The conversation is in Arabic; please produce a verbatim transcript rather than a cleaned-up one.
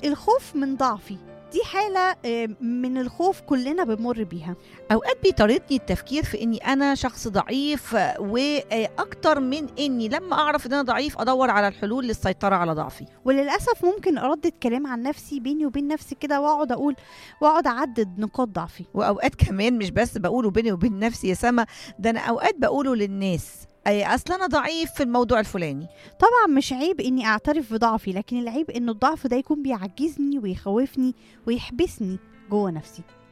الخوف من ضعفي دي حالة من الخوف كلنا بنمر بيها. أوقات بيطاردني التفكير في إني أنا شخص ضعيف، وأكتر من إني لما أعرف إن أنا ضعيف أدور على الحلول للسيطرة على ضعفي. وللأسف ممكن أردد كلام عن نفسي بيني وبين نفسي كده، وأقعد أقول وأقعد أعدد نقاط ضعفي. وأوقات كمان مش بس بقوله بيني وبين نفسي يا سما، ده أنا أوقات بقوله للناس، أي أصلا أنا ضعيف في الموضوع الفلاني. طبعا مش عيب إني أعترف بضعفي، لكن العيب إنه الضعف ده يكون بيعجزني ويخوفني ويحبسني جوه نفسي.